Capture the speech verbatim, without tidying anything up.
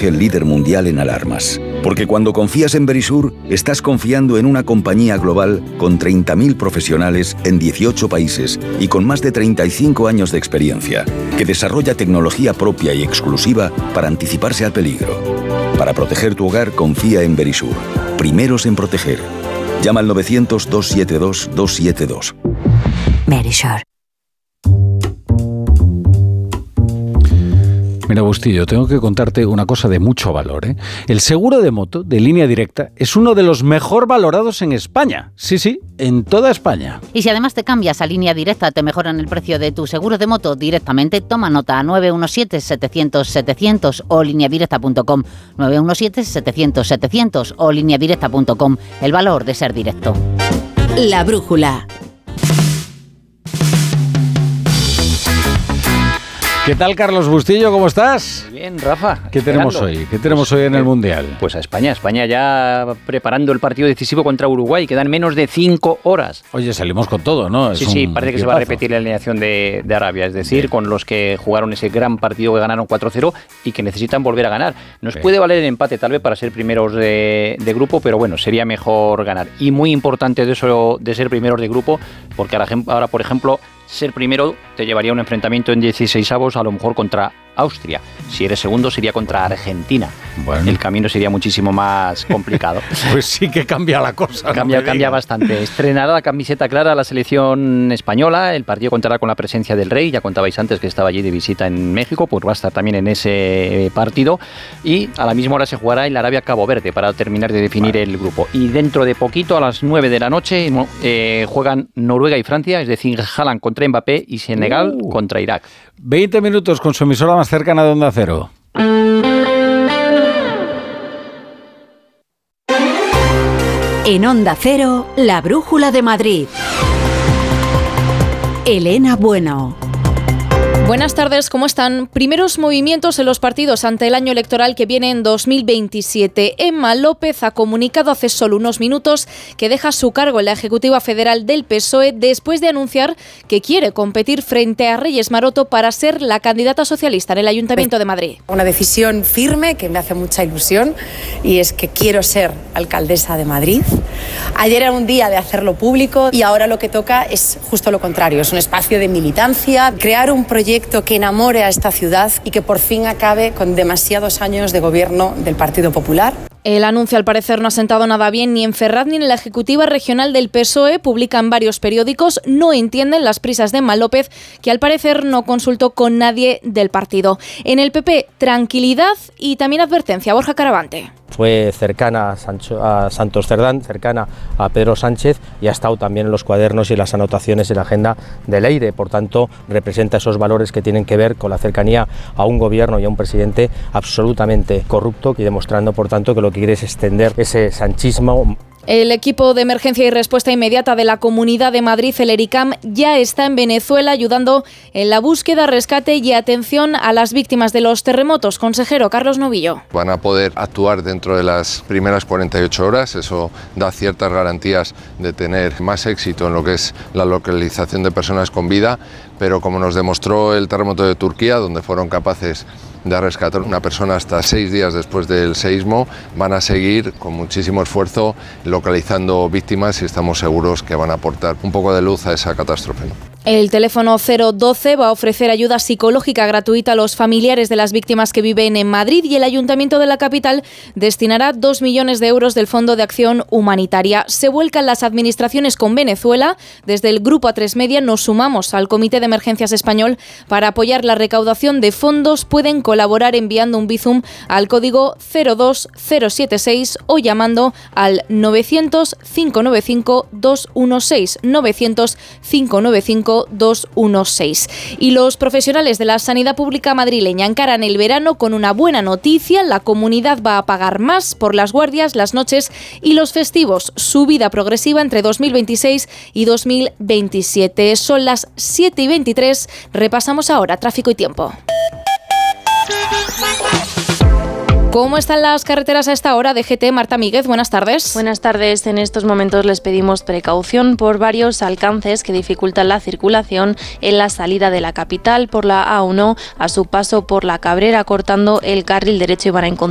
G líder mundial en alarmas. Porque cuando confías en Verisur, estás confiando en una compañía global con treinta mil profesionales en dieciocho países y con más de treinta y cinco años de experiencia, que desarrolla tecnología propia y exclusiva para anticiparse al peligro. Para proteger tu hogar, confía en Verisur. Primeros en proteger. Llama al novecientos, doscientos setenta y dos, doscientos setenta y dos. Verisur. Mira, Bustillo, tengo que contarte una cosa de mucho valor, ¿eh? El seguro de moto de Línea Directa es uno de los mejor valorados en España. Sí, sí, en toda España. Y si además te cambias a Línea Directa, te mejoran el precio de tu seguro de moto directamente. Toma nota a nueve uno siete, setecientos, setecientos o línea directa punto com. nueve uno siete, setecientos, setecientos o línea directa punto com. El valor de ser directo. La brújula. ¿Qué tal, Carlos Bustillo? ¿Cómo estás? Muy bien, Rafa. ¿Qué tenemos hoy? ¿Qué tenemos pues, hoy en el Mundial? Pues a España. España ya preparando el partido decisivo contra Uruguay. Quedan menos de cinco horas. Oye, salimos con todo, ¿no? Es sí, sí, parece que se va a repetir la alineación de, de Arabia. Es decir, sí, con los que jugaron ese gran partido que ganaron cuatro cero y que necesitan volver a ganar. Nos sí. puede valer el empate tal vez para ser primeros de, de grupo, pero bueno, sería mejor ganar. Y muy importante de eso de ser primeros de grupo, porque ahora, ahora por ejemplo, ser primero te llevaría a un enfrentamiento en dieciseisavos a lo mejor contra Austria. Si eres segundo sería contra Argentina. Bueno. El camino sería muchísimo más complicado. Pues sí que cambia la cosa. Cambia, no cambia bastante. Estrenará la camiseta clara la selección española. El partido contará con la presencia del Rey. Ya contabais antes que estaba allí de visita en México, pues va a estar también en ese partido. Y a la misma hora se jugará en la Arabia-Cabo Verde para terminar de definir vale. el grupo. Y dentro de poquito, a las nueve de la noche, eh, juegan Noruega y Francia, es decir, Haaland contra Mbappé y Senegal uh. contra Irak. veinte minutos con su emisora más cercana de Onda Cero. En Onda Cero, la brújula de Madrid. Elena Bueno. Buenas tardes, ¿cómo están? Primeros movimientos en los partidos ante el año electoral que viene en dos mil veintisiete. Emma López ha comunicado hace solo unos minutos que deja su cargo en la Ejecutiva Federal del P S O E después de anunciar que quiere competir frente a Reyes Maroto para ser la candidata socialista en el Ayuntamiento de Madrid. Una decisión firme que me hace mucha ilusión y es que quiero ser alcaldesa de Madrid. Ayer era un día de hacerlo público y ahora lo que toca es justo lo contrario. Es un espacio de militancia, crear un proyecto que enamore a esta ciudad y que por fin acabe con demasiados años de gobierno del Partido Popular. El anuncio al parecer no ha sentado nada bien ni en Ferraz ni en la Ejecutiva Regional del P S O E. Publican varios periódicos, no entienden las prisas de Emma López, que al parecer no consultó con nadie del partido. En el P P, tranquilidad y también advertencia. Borja Caravante. Fue cercana a, Sancho, a Santos Cerdán, cercana a Pedro Sánchez y ha estado también en los cuadernos y las anotaciones en la agenda del Leire. Por tanto, representa esos valores que tienen que ver con la cercanía a un gobierno y a un presidente absolutamente corrupto y demostrando, por tanto, que lo que quiere es extender ese sanchismo. El equipo de emergencia y respuesta inmediata de la Comunidad de Madrid, el ERICAM, ya está en Venezuela ayudando en la búsqueda, rescate y atención a las víctimas de los terremotos. Consejero Carlos Novillo. Van a poder actuar dentro de las primeras cuarenta y ocho horas, eso da ciertas garantías de tener más éxito en lo que es la localización de personas con vida, pero como nos demostró el terremoto de Turquía, donde fueron capaces de rescatar una persona hasta seis días después del seísmo, van a seguir con muchísimo esfuerzo localizando víctimas y estamos seguros que van a aportar un poco de luz a esa catástrofe. El teléfono cero doce va a ofrecer ayuda psicológica gratuita a los familiares de las víctimas que viven en Madrid y el Ayuntamiento de la capital destinará dos millones de euros del Fondo de Acción Humanitaria. Se vuelcan las administraciones con Venezuela. Desde el Grupo A tres Media nos sumamos al Comité de Emergencias Español para apoyar la recaudación de fondos. Pueden colaborar enviando un Bizum al código cero dos cero siete seis o llamando al novecientos, cinco nueve cinco, dos uno seis, novecientos, cinco nueve cinco, dos uno seis. Y los profesionales de la sanidad pública madrileña encaran el verano con una buena noticia. La comunidad va a pagar más por las guardias, las noches y los festivos. Subida progresiva entre dos mil veintiséis y dos mil veintisiete. Son las siete y veintitrés. Repasamos ahora tráfico y tiempo. ¿Cómo están las carreteras a esta hora? D G T, Marta Míguez, buenas tardes. Buenas tardes. En estos momentos les pedimos precaución por varios alcances que dificultan la circulación en la salida de la capital por la A uno a su paso por la Cabrera, cortando el carril derecho y van a encontrar